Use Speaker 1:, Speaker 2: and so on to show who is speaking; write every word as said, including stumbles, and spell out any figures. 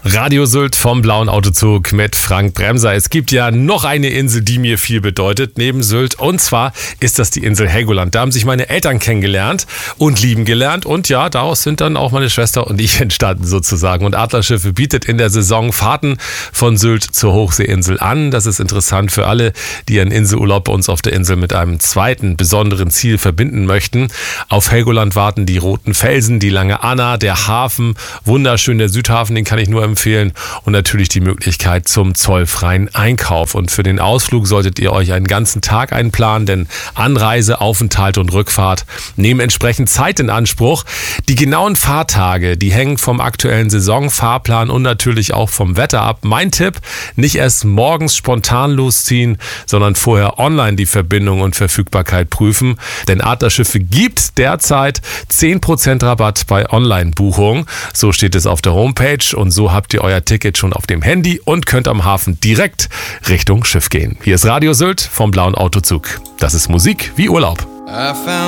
Speaker 1: Radio Sylt vom Blauen Autozug mit Frank Bremser. Es gibt ja noch eine Insel, die mir viel bedeutet, neben Sylt. Und zwar ist das die Insel Helgoland. Da haben sich meine Eltern kennengelernt und lieben gelernt. Und ja, daraus sind dann auch meine Schwester und ich entstanden sozusagen. Und Adlerschiffe bietet in der Saison Fahrten von Sylt zur Hochseeinsel an. Das ist interessant für alle, die ihren Inselurlaub bei uns auf der Insel mit einem zweiten besonderen Ziel verbinden möchten. Auf Helgoland warten die roten Felsen, die lange Anna, der Hafen, wunderschön der Südhafen, den kann ich nur empfehlen, und natürlich die Möglichkeit zum zollfreien Einkauf. Und für den Ausflug solltet ihr euch einen ganzen Tag einplanen, denn Anreise, Aufenthalt und Rückfahrt nehmen entsprechend Zeit in Anspruch. Die genauen Fahrtage, die hängen vom aktuellen Saisonfahrplan und natürlich auch vom Wetter ab. Mein Tipp, nicht erst morgens spontan losziehen, sondern vorher online die Verbindung und Verfügbarkeit prüfen. Denn Adlerschiffe gibt derzeit zehn Prozent Rabatt bei Online-Buchungen. So steht es auf der Homepage und so habt ihr euer Ticket schon auf dem Handy und könnt am Hafen direkt Richtung Schiff gehen. Hier ist Radio Sylt vom Blauen Autozug. Das ist Musik wie Urlaub.